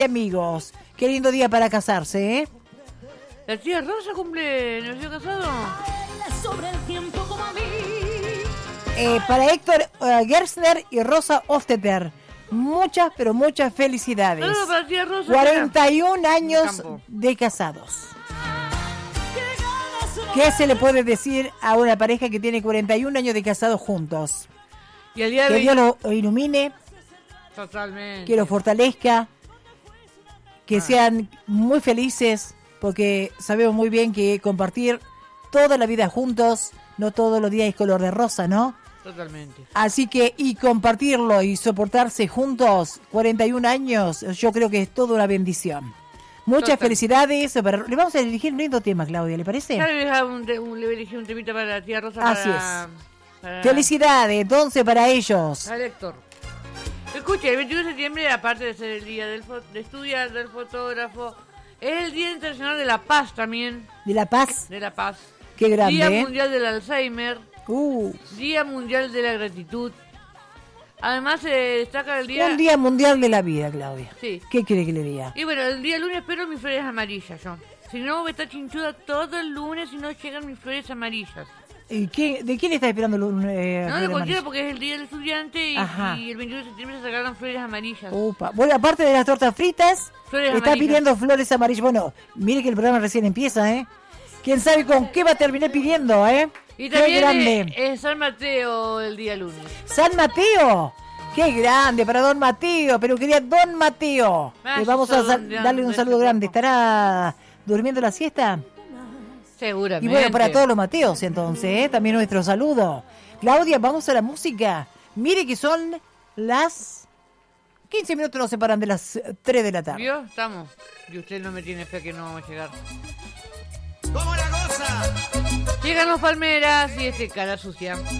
amigos. Qué lindo día para casarse, ¿eh? La tía Rosa cumple aniversario casado. Para Héctor Gerstner y Rosa Ofteter. Muchas, pero muchas felicidades. Saludos para la tía Rosa. 41 años de casados. ¿Qué se le puede decir a una pareja que tiene 41 años de casados juntos? Y el día Que de Dios lo ilumine, Totalmente. que lo fortalezca, que sean muy felices, porque sabemos muy bien que compartir toda la vida juntos, no todos los días es color de rosa, ¿no? Totalmente. Así que, y compartirlo y soportarse juntos 41 años, yo creo que es toda una bendición. Muchas felicidades. Le vamos a elegir un lindo tema, Claudia, ¿le parece? Ya le voy a elegir un temita para la tía Rosa. Así es. Felicidades, entonces, para ellos. Al Héctor. Escuche, el 21 de septiembre, aparte de ser el día de estudiar del fotógrafo, es el Día Internacional de la Paz también. ¿De la paz? De la paz. Qué grande, Día Mundial del Alzheimer. Uh. Día Mundial de la Gratitud. Además se destaca el día... Un día mundial de la vida, Claudia. Sí. ¿Qué quiere que le diga? Y bueno, el día lunes espero mis flores amarillas yo. Si no, voy a estar chinchuda todo el lunes si no llegan mis flores amarillas. ¿Y de quién está esperando no, de cualquiera, porque es el día del estudiante y el 21 de septiembre se sacaron flores amarillas. Upa. Bueno, aparte de las tortas fritas, flores está amarillas. pidiendo flores amarillas. Bueno, mire que el programa recién empieza, ¿eh? ¿Quién sabe con qué va a terminar pidiendo, eh? Y ¡Qué también grande! es San Mateo el día lunes. ¡San Mateo! ¡Qué grande para Don Mateo! Pero quería Don Mateo. Le vamos a darle un saludo grande. ¿Estará durmiendo la siesta? Seguramente. Y bueno, para todos los Mateos, entonces, también nuestro saludo. Claudia, vamos a la música. Mire que son las 15 minutos nos separan de las 3 de la tarde. ¿Vio? Estamos. Y usted no me tiene fe que no vamos a llegar. ¿Cómo la cosa? Llegan los Palmeras y cara sucia.